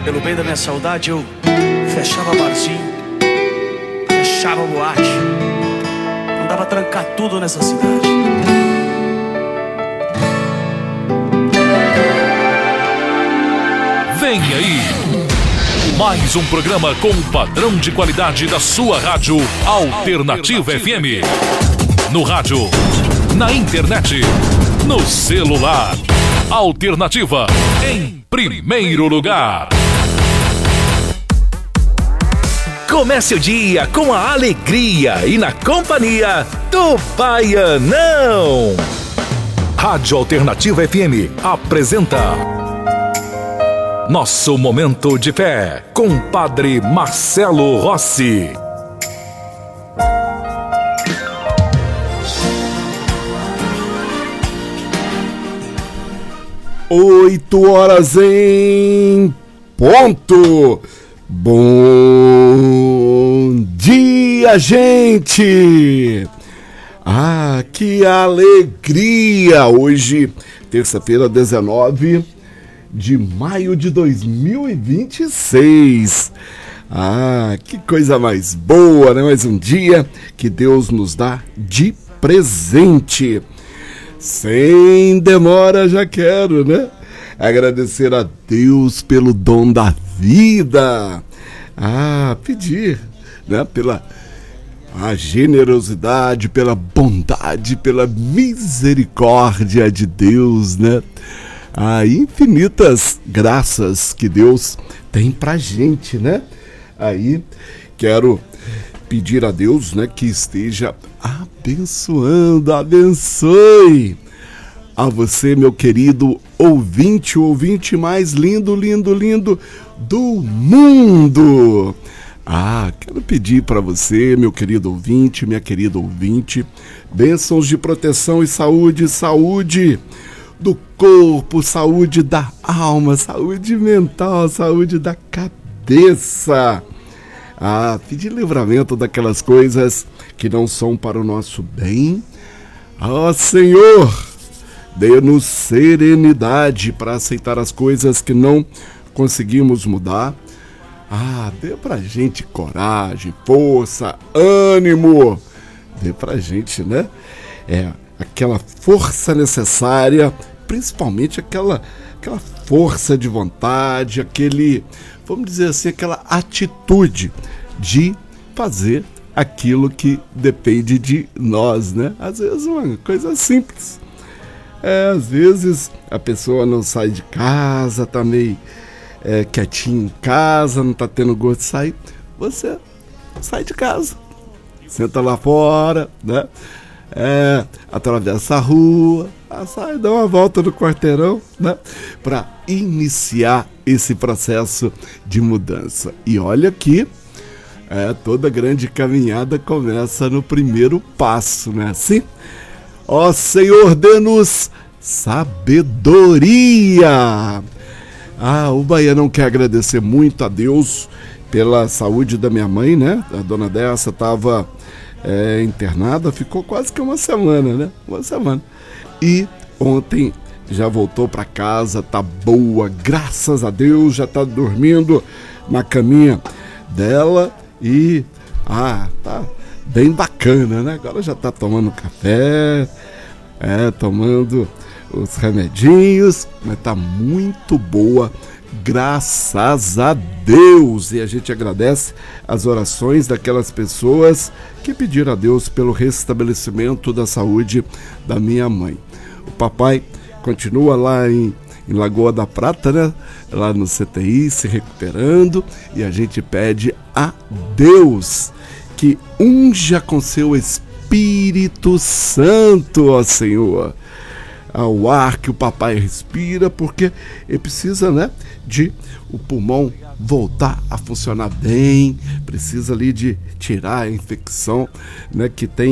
Pelo bem da minha saudade eu fechava barzinho, fechava boate, mandava trancar tudo nessa cidade. Vem aí, mais um programa com o padrão de qualidade da sua rádio Alternativa FM. No rádio, na internet, no celular. Alternativa em primeiro lugar. Comece o dia com a alegria e na companhia do Baianão. Rádio Alternativa FM apresenta Nosso Momento de Fé com Padre Marcelo Rossi. Oito horas em ponto. Bom dia, gente! Ah, que alegria! Hoje, terça-feira, 19 de maio de 2026. Ah, que coisa mais boa, né? Mais um dia que Deus nos dá de presente. Sem demora, já quero, né? Agradecer a Deus pelo dom da vida. Ah, pedir, né? Pela a generosidade, pela bondade, pela misericórdia de Deus, né? Ah, infinitas graças que Deus tem pra gente, né? Aí, quero pedir a Deus, né, que esteja abençoando, abençoe a você, meu querido ouvinte, o ouvinte mais lindo, lindo, lindo do mundo. Ah, quero pedir para você, meu querido ouvinte, minha querida ouvinte, bênçãos de proteção e saúde, saúde do corpo, saúde da alma, saúde mental, saúde da cabeça. Ah, pedir livramento daquelas coisas que não são para o nosso bem. Ó Senhor, dê-nos serenidade para aceitar as coisas que não conseguimos mudar. Ah, dê pra gente coragem, força, ânimo. Dê pra gente, né? Aquela força necessária, principalmente aquela força de vontade, vamos dizer assim, aquela atitude de fazer aquilo que depende de nós, né? Às vezes uma coisa simples. Às vezes a pessoa não sai de casa, tá meio quietinho em casa, não tá tendo gosto de sair. Você sai de casa, senta lá fora, né? Atravessa a rua, sai, dá uma volta no quarteirão, né? Para iniciar esse processo de mudança. E olha que toda grande caminhada começa no primeiro passo, né? Assim, ó Senhor, dê-nos sabedoria. Ah, o Baianão quer agradecer muito a Deus pela saúde da minha mãe, né? A dona Dessa estava internada, ficou quase que uma semana, né? Uma semana. E ontem já voltou para casa, tá boa, graças a Deus, já tá dormindo na caminha dela e tá bem bacana, né? Agora já tá tomando café, tomando os remedinhos, mas tá muito boa, graças a Deus. E a gente agradece as orações daquelas pessoas que pediram a Deus pelo restabelecimento da saúde da minha mãe. O papai continua lá em Lagoa da Prata, né? Lá no CTI, se recuperando, e a gente pede a Deus que unja com seu Espírito Santo, ó Senhor, ao ar que o papai respira, porque ele precisa, né, de o pulmão voltar a funcionar bem, precisa ali de tirar a infecção, né, que tem